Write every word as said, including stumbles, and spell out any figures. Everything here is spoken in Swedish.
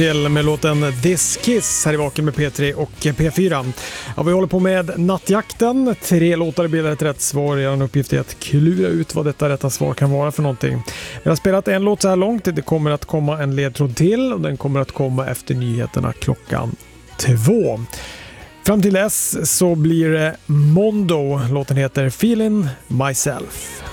Till med låten This Kiss här i Vaken med P tre och P fyra. Ja, vi håller på med nattjakten. Tre låtar bildar ett rätt svar. En uppgift är att klura ut vad detta rätta svar kan vara för någonting. Vi har spelat en låt så här långt. Det kommer att komma en ledtråd till och den kommer att komma efter nyheterna klockan två. Fram till dess så blir det Mondo. Låten heter Feeling Myself.